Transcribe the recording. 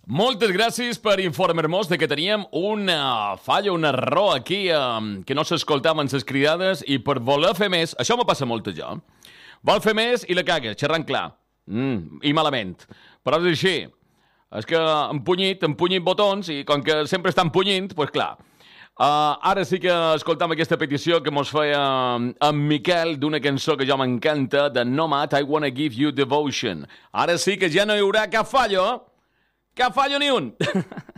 Moltes gràcies per informar-nos de que teníem una falla, un error aquí, que no s'escoltaven les cridades i per voler fer més, això m'ho passa molt a jo. Vol fer més i la caga, xerrant clar. I malament. Però és així. És que empunyit botons i com que sempre està empunyint, doncs clar. Ara sí que escoltam aquesta petició que mos feia en Miquel d'una cançó que jo m'encanta, de Nomad, I Wanna Give You Devotion. Ara sí que ja no hi haurà cap fallo ni un.